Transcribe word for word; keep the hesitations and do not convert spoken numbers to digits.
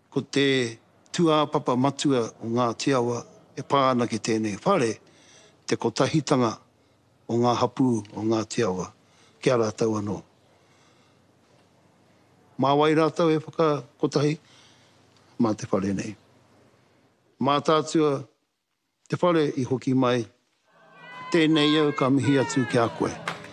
ko te tua papa matua o ngā te awa e pāna ki tēnei whare, te kotahitanga o ngā hapu o ngā te awa, kia rātau anō. Mā wai rātau e whaka kotahi, mā te whare nei. Mā tātua te whare i hoki mai, tēnei au ka mihi atu ki a koe.